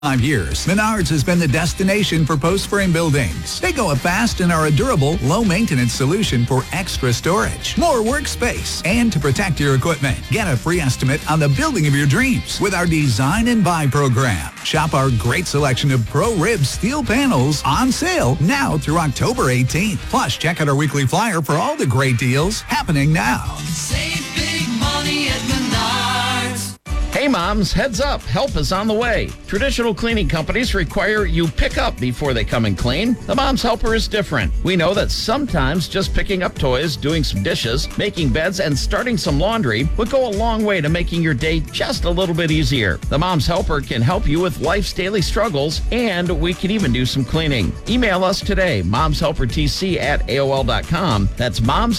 years, Menards has been the destination for post-frame buildings. They go up fast and are a durable, low-maintenance solution for extra storage, more workspace, and to protect your equipment. Get a free estimate on the building of your dreams with our Design and Buy program. Shop our great selection of Pro-Rib steel panels on sale now through October 18th. Plus, check out our weekly flyer for all the great deals happening now. Save big money at Menards. Hey moms, heads up, help is on the way. Traditional cleaning companies require you pick up before they come and clean. The Mom's Helper is different. We know that sometimes just picking up toys, doing some dishes, making beds, and starting some laundry would go a long way to making your day just a little bit easier. The Mom's Helper can help you with life's daily struggles, and we can even do some cleaning. Email us today, momshelpertc@aol.com. That's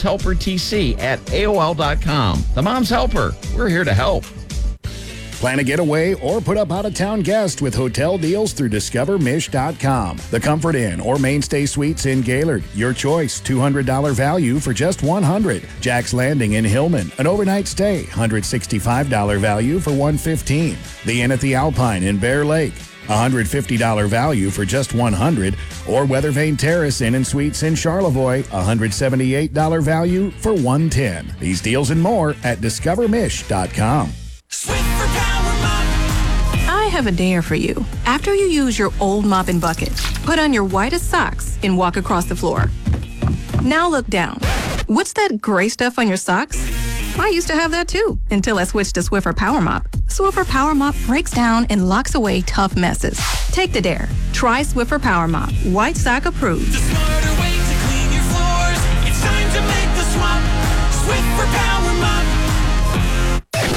momshelpertc@aol.com. The Mom's Helper, we're here to help. Plan a getaway or put up out-of-town guest with hotel deals through discovermish.com. The Comfort Inn or Mainstay Suites in Gaylord. Your choice, $200 value for just $100. Jack's Landing in Hillman, an overnight stay, $165 value for $115. The Inn at the Alpine in Bear Lake, $150 value for just $100, or Weathervane Terrace Inn and Suites in Charlevoix, $178 value for $110. These deals and more at discovermish.com. Swiffer Power Mop. I have a dare for you. After you use your old mop and bucket, put on your whitest socks and walk across the floor. Now look down. What's that gray stuff on your socks? I used to have that too, until I switched to Swiffer Power Mop. Swiffer Power Mop breaks down and locks away tough messes. Take the dare. Try Swiffer Power Mop. White sock approved. The smarter way to clean your floors. It's time to make the swap. Swiffer Power Mop.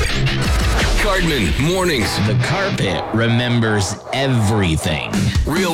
Cardman Mornings. The carpet remembers everything. Real